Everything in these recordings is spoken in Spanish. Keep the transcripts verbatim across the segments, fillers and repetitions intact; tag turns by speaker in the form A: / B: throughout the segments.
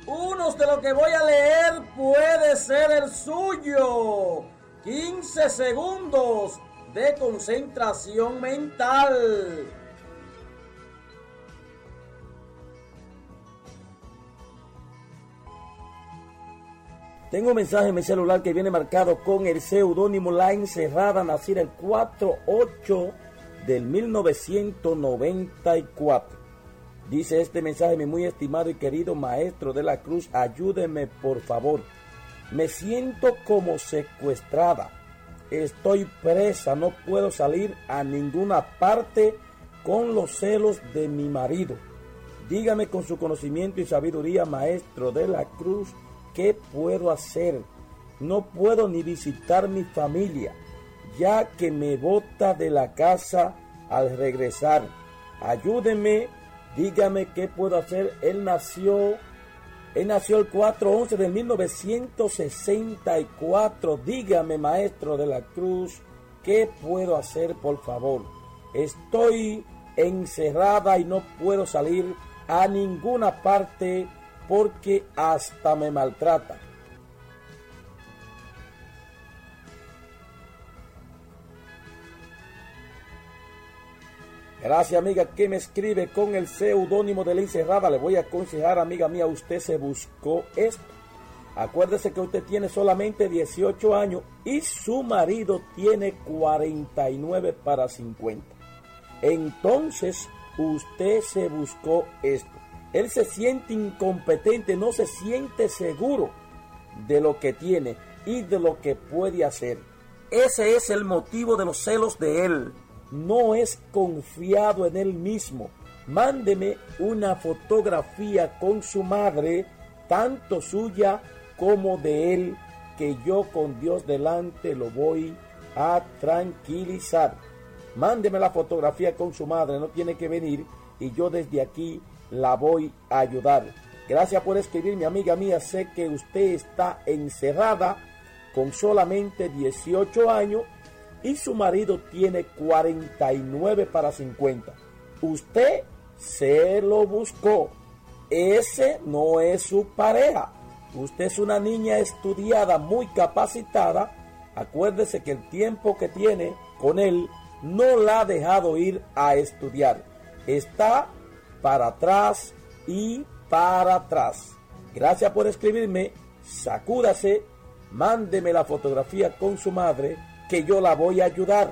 A: Unos de lo que voy a leer puede ser el suyo. quince segundos de concentración mental. Tengo un mensaje en mi celular que viene marcado con el seudónimo La Encerrada, nacida el cuatro ocho del mil novecientos noventa y cuatro. Dice este mensaje: mi muy estimado y querido Maestro de la Cruz, ayúdeme por favor. Me siento como secuestrada. Estoy presa, no puedo salir a ninguna parte con los celos de mi marido. Dígame con su conocimiento y sabiduría, Maestro de la Cruz, ¿qué puedo hacer? No puedo ni visitar mi familia, ya que me bota de la casa al regresar. Ayúdeme, dígame qué puedo hacer. Él nació, él nació el cuatro once de mil novecientos sesenta y cuatro. Dígame, Maestro de la Cruz, ¿qué puedo hacer, por favor? Estoy encerrada y no puedo salir a ninguna parte porque hasta me maltrata. Gracias, amiga, que me escribe con el seudónimo de La Encerrada. Le voy a aconsejar, amiga mía, usted se buscó esto. Acuérdese que usted tiene solamente dieciocho años y su marido tiene cuarenta y nueve para cincuenta. Entonces, usted se buscó esto. Él se siente incompetente, no se siente seguro de lo que tiene y de lo que puede hacer. Ese es el motivo de los celos de él. No es confiado en él mismo. Mándeme una fotografía con su madre, tanto suya como de él, que yo con Dios delante lo voy a tranquilizar. Mándeme la fotografía con su madre, no tiene que venir, y yo desde aquí la voy a ayudar. Gracias por escribir, mi amiga mía. Sé que usted está encerrada con solamente dieciocho años y su marido tiene cuarenta y nueve para cincuenta. Usted se lo buscó. Ese no es su pareja. Usted es una niña estudiada, muy capacitada. Acuérdese que el tiempo que tiene con él no la ha dejado ir a estudiar. Está para atrás y para atrás. Gracias por escribirme. Sacúdase, mándeme la fotografía con su madre, que yo la voy a ayudar.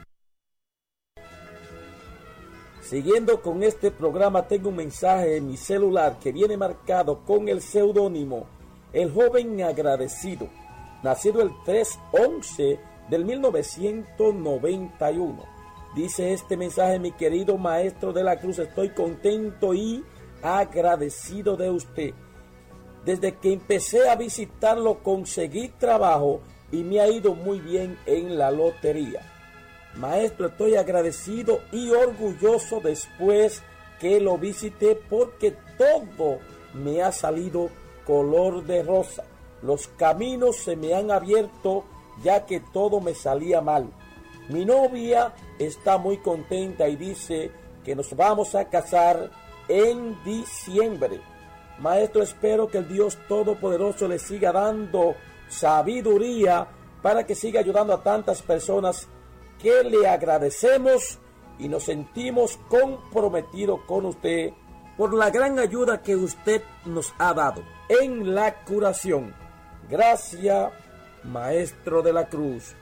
A: Siguiendo con este programa, tengo un mensaje en mi celular que viene marcado con el seudónimo El Joven Agradecido, nacido el tres once del mil novecientos noventa y uno. Dice este mensaje: mi querido Maestro de la Cruz, estoy contento y agradecido de usted. Desde que empecé a visitarlo conseguí trabajo y me ha ido muy bien en la lotería. Maestro, estoy agradecido y orgulloso después que lo visité, porque todo me ha salido color de rosa. Los caminos se me han abierto, ya que todo me salía mal. Mi novia está muy contenta y dice que nos vamos a casar en diciembre. Maestro, espero que el Dios Todopoderoso le siga dando sabiduría para que siga ayudando a tantas personas, que le agradecemos y nos sentimos comprometidos con usted por la gran ayuda que usted nos ha dado en la curación. Gracias, Maestro de la Cruz.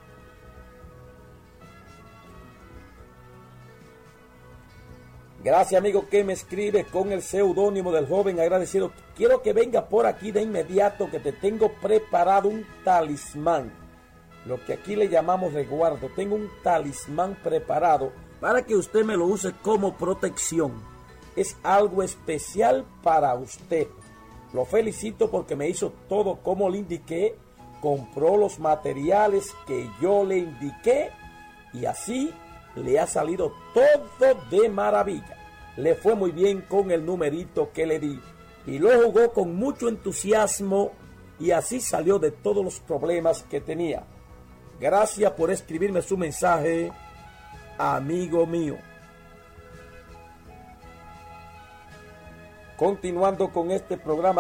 A: Gracias, amigo, que me escribe con el seudónimo del Joven Agradecido. Quiero que venga por aquí de inmediato, que te tengo preparado un talismán, lo que aquí le llamamos resguardo. Tengo un talismán preparado para que usted me lo use como protección. Es algo especial para usted. Lo felicito porque me hizo todo como le indiqué, compró los materiales que yo le indiqué y así le ha salido todo de maravilla. Le fue muy bien con el numerito que le di y lo jugó con mucho entusiasmo y así salió de todos los problemas que tenía. Gracias por escribirme su mensaje, amigo mío. Continuando con este programa,